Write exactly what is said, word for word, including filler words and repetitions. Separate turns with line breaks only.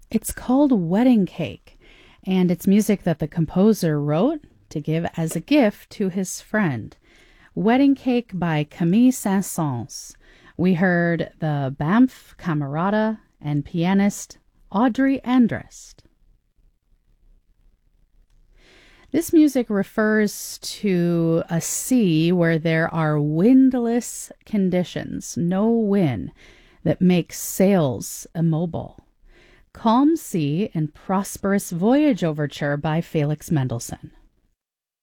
It's called Wedding Cake, and it's music that the composer wrote to give as a gift to his friend. Wedding Cake by Camille Saint-Saëns. We heard the Banff Camerata and pianist Audrey Andrist. This music refers to a sea where there are windless conditions, no wind, that makes sails immobile. Calm Sea and Prosperous Voyage Overture by Felix Mendelssohn.